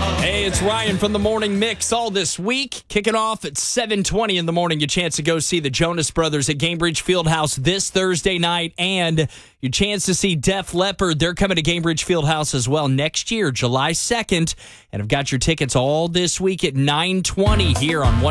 Hey, it's Ryan from the Morning Mix. All this week, kicking off at 7:20 in the morning. Your chance to go see the Jonas Brothers at Gainbridge Fieldhouse this Thursday night, and your chance to see Def Leppard. They're coming to Gainbridge Fieldhouse as well next year, July 2nd. And I've got your tickets all this week at 9:20 here on 100.